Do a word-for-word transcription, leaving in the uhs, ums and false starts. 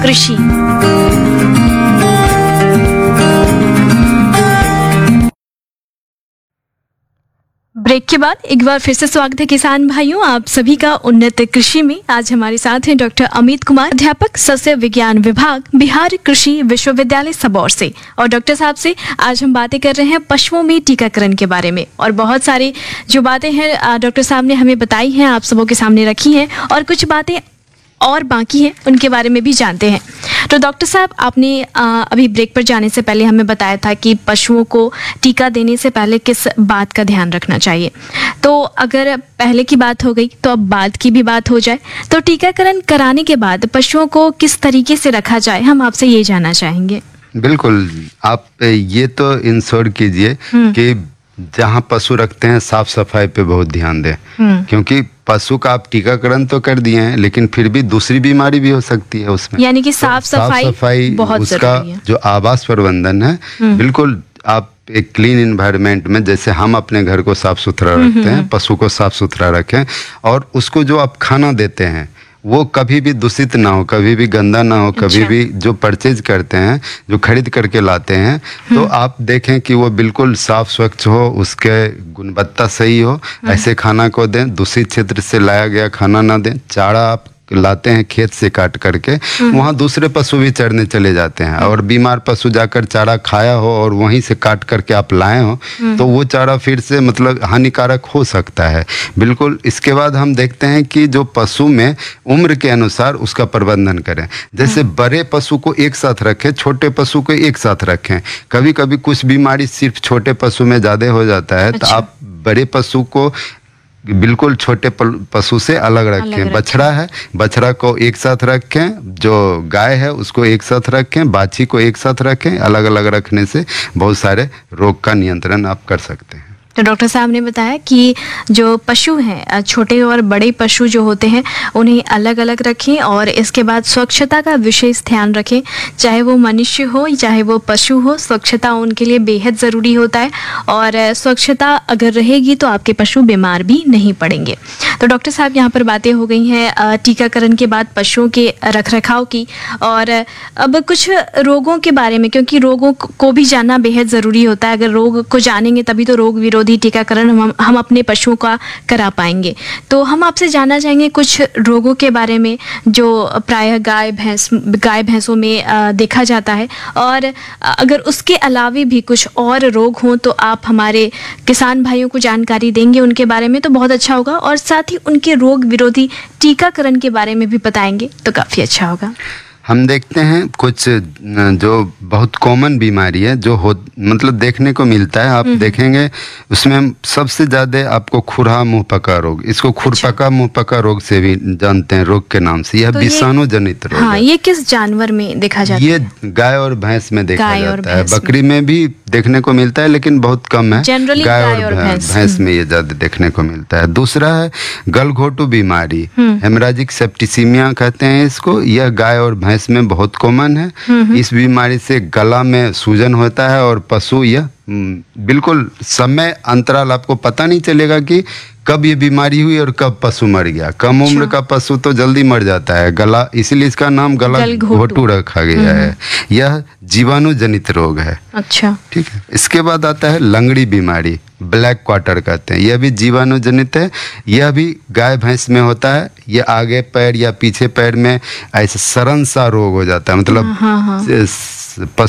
कृषि। ब्रेक के बाद एक बार फिर से स्वागत है किसान भाइयों, आप सभी का उन्नत कृषि में। आज हमारे साथ हैं डॉक्टर अमित कुमार, अध्यापक सस्य विज्ञान विभाग, बिहार कृषि विश्वविद्यालय सबौर से। और डॉक्टर साहब से आज हम बातें कर रहे हैं पशुओं में टीकाकरण के बारे में। और बहुत सारी जो बातें हैं डॉक्टर साहब ने हमें बताई हैं, आप सबों के सामने रखी हैं, और कुछ बातें और बाकी हैं उनके बारे में भी जानते हैं। तो डॉक्टर साहब, आपने आ, अभी ब्रेक पर जाने से पहले हमें बताया था कि पशुओं को टीका देने से पहले किस बात का ध्यान रखना चाहिए। तो अगर पहले की बात हो गई तो अब बाद की भी बात हो जाए, तो टीकाकरण कराने के बाद पशुओं को किस तरीके से रखा जाए, हम आपसे ये जानना चाहेंगे। बिल्कुल, आप ये तो इंश्योर कीजिए कि जहाँ पशु रखते हैं साफ सफाई पे बहुत ध्यान दें, क्योंकि पशु का आप टीकाकरण तो कर दिए हैं लेकिन फिर भी दूसरी बीमारी भी हो सकती है उसमें। यानी कि साफ सफाई, साफ सफाई बहुत उसका है। जो आवास प्रबंधन है, बिल्कुल आप एक क्लीन इन्वायरमेंट में, जैसे हम अपने घर को साफ सुथरा रखते हैं, पशु को साफ सुथरा रखें। और उसको जो आप खाना देते हैं वो कभी भी दूषित ना हो, कभी भी गंदा ना हो। कभी भी जो परचेज करते हैं, जो खरीद करके लाते हैं, तो आप देखें कि वो बिल्कुल साफ स्वच्छ हो, उसके गुणवत्ता सही हो, ऐसे खाना को दें। दूषित क्षेत्र से लाया गया खाना ना दें। चारा आप लाते हैं खेत से काट करके, वहाँ दूसरे पशु भी चरने चले जाते हैं, और बीमार पशु जाकर चारा खाया हो और वहीं से काट करके आप लाए हो, तो वो चारा फिर से मतलब हानिकारक हो सकता है। बिल्कुल। इसके बाद हम देखते हैं कि जो पशु में उम्र के अनुसार उसका प्रबंधन करें। जैसे बड़े पशु को एक साथ रखें, छोटे पशु को एक साथ रखें। कभी कभी कुछ बीमारी सिर्फ छोटे पशु में ज़्यादा हो जाता है, तो आप बड़े पशु को बिल्कुल छोटे पशु से अलग रखें। बछड़ा है, बछड़ा को एक साथ रखें, जो गाय है उसको एक साथ रखें, बाछी को एक साथ रखें। अलग अलग रखने से बहुत सारे रोग का नियंत्रण आप कर सकते हैं। तो डॉक्टर साहब ने बताया कि जो पशु हैं, छोटे और बड़े पशु जो होते हैं, उन्हें अलग अलग रखें, और इसके बाद स्वच्छता का विशेष ध्यान रखें। चाहे वो मनुष्य हो चाहे वो पशु हो, स्वच्छता उनके लिए बेहद ज़रूरी होता है। और स्वच्छता अगर रहेगी तो आपके पशु बीमार भी नहीं पड़ेंगे। तो डॉक्टर साहब, यहाँ पर बातें हो गई हैं टीकाकरण के बाद पशुओं के रख रखाव की, और अब कुछ रोगों के बारे में, क्योंकि रोगों को भी जानना बेहद ज़रूरी होता है। अगर रोग को जानेंगे तभी तो रोग विरोधी टीकाकरण हम हम अपने पशुओं का करा पाएंगे। तो हम आपसे जानना चाहेंगे कुछ रोगों के बारे में जो प्रायः गाय भैंस गाय भैंसों में आ, देखा जाता है, और अगर उसके अलावा भी कुछ और रोग हों तो आप हमारे किसान भाइयों को जानकारी देंगे उनके बारे में, तो बहुत अच्छा होगा। और साथ ही उनके रोग विरोधी टीकाकरण के बारे में भी बताएंगे तो काफ़ी अच्छा होगा। हम देखते हैं कुछ जो बहुत कॉमन बीमारी है, जो हो मतलब देखने को मिलता है। आप देखेंगे उसमें सबसे ज़्यादा आपको खुरहा मुँह पका रोग, इसको खुरपका मुँह पका रोग से भी जानते हैं, रोग के नाम से। यह तो विषाणु जनित रोग हाँ, है। ये किस जानवर में देखा जाता है? ये गाय और भैंस में देखा जाता है। बकरी में भी देखने को मिलता है लेकिन बहुत कम है। जनरली गाय और भैंस में ये ज्यादा देखने को मिलता है। दूसरा है गलघोटू बीमारी, हेमराजिक सेप्टिसीमिया कहते हैं इसको। यह गाय और भैंस में बहुत कॉमन है। इस बीमारी से गला में सूजन होता है और पशु यह बिल्कुल समय अंतराल आपको पता नहीं चलेगा कि कब ये बीमारी हुई और कब पशु मर गया। कम उम्र का पशु तो जल्दी मर जाता है, गला, इसीलिए इसका नाम गला घोटू रखा गया है। यह जीवाणु जनित रोग है। अच्छा, ठीक है। इसके बाद आता है लंगड़ी बीमारी, ब्लैक क्वार्टर कहते हैं। यह भी जीवाणु जनित है। यह भी गाय भैंस में होता है। यह आगे पैर या पीछे पैर में ऐसे सरन सा रोग हो जाता है, मतलब हाँ, हाँ, हाँ।